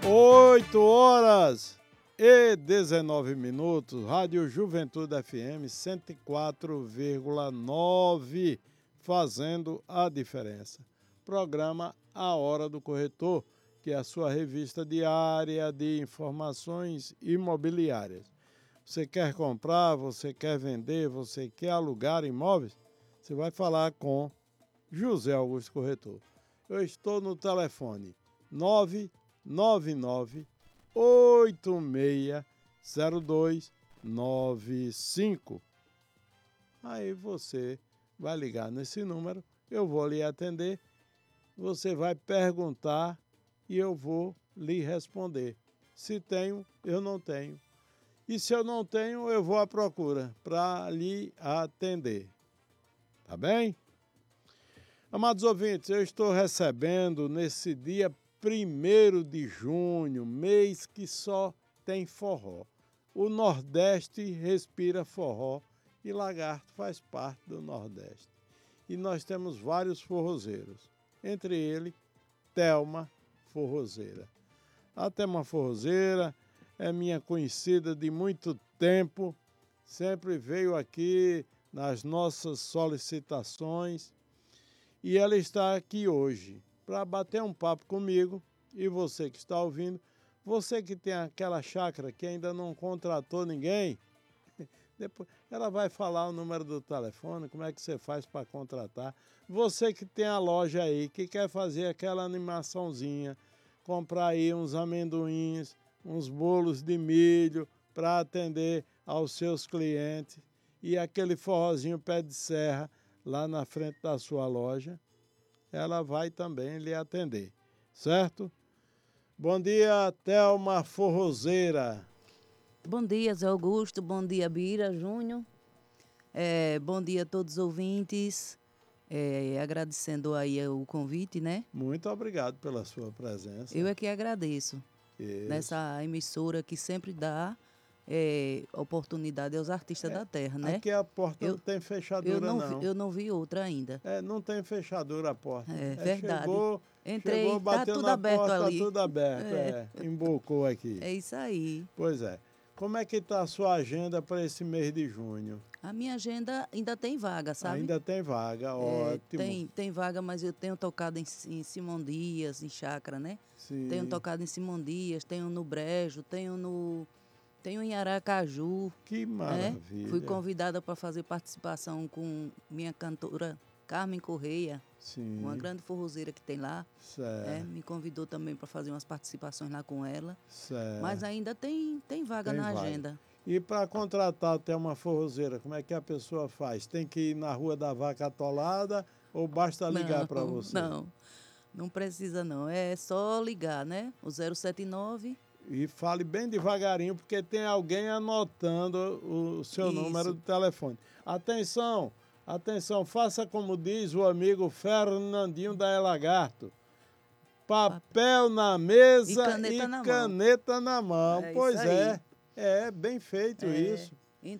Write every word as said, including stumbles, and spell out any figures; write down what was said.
oito horas e dezenove minutos, Rádio Juventude F M cento e quatro vírgula nove, fazendo a diferença. Programa A Hora do Corretor, que é a sua revista diária de informações imobiliárias. Você quer comprar, você quer vender, você quer alugar imóveis? Você vai falar com José Augusto Corretor. Eu estou no telefone nove nove nove, oito seis zero dois nove cinco. Aí você vai ligar nesse número, eu vou lhe atender, você vai perguntar e eu vou lhe responder. Se tenho, eu não tenho. E se eu não tenho, eu vou à procura para lhe atender. Tá bem? Amados ouvintes, eu estou recebendo nesse dia primeiro de junho, mês que só tem forró. O Nordeste respira forró e Lagarto faz parte do Nordeste. E nós temos vários forrozeiros, entre eles, Thelma Forrozeira. A Thelma Forrozeira é minha conhecida de muito tempo, sempre veio aqui nas nossas solicitações e ela está aqui hoje para bater um papo comigo. E você que está ouvindo, você que tem aquela chácara que ainda não contratou ninguém, depois ela vai falar o número do telefone, como é que você faz para contratar. Você que tem a loja aí, que quer fazer aquela animaçãozinha, comprar aí uns amendoins, uns bolos de milho para atender aos seus clientes e aquele forrozinho pé de serra lá na frente da sua loja, ela vai também lhe atender, certo? Bom dia, Thelma Forrozeira. Bom dia, Zé Augusto. Bom dia, Bira Júnior. É, bom dia a todos os ouvintes. É, agradecendo aí o convite, né? Muito obrigado pela sua presença. Eu é que agradeço. Isso. Nessa emissora que sempre dá é, oportunidade aos artistas É, da terra, né? Aqui a porta eu, não tem fechadura, eu não. não. Vi, eu não vi outra ainda. É, não tem fechadura a porta. É, É, verdade. Chegou, Entrei, chegou, tá bateu tudo na aberto porta, ali. tá tudo aberto, É. é. Embocou aqui. É isso aí. Pois é. Como é que está a sua agenda para esse mês de junho? A minha agenda ainda tem vaga, sabe? Ainda tem vaga, É, ótimo. tem, tem vaga, mas eu tenho tocado em, em Simão Dias, em chácara, né? Sim. Tenho tocado em Simão Dias, tenho no Brejo, tenho no... Tenho em Aracaju. Que maravilha. Né? Fui convidada para fazer participação com minha cantora Carmen Correia, Sim. uma grande forrozeira que tem lá. Certo. É, me convidou também para fazer umas participações lá com ela. Certo. Mas ainda tem, tem vaga tem na vaga. agenda. E para contratar até uma forrozeira, como é que a pessoa faz? Tem que ir na Rua da Vaca Atolada ou basta ligar para você? Não, não precisa não. É só ligar, né? O zero sete nove... E fale bem devagarinho, porque tem alguém anotando o seu Isso. número de telefone. Atenção, atenção, faça como diz o amigo Fernandinho da Lagarto. Papel na mesa e caneta, e na, caneta mão. na mão. É pois é, é bem feito é. isso.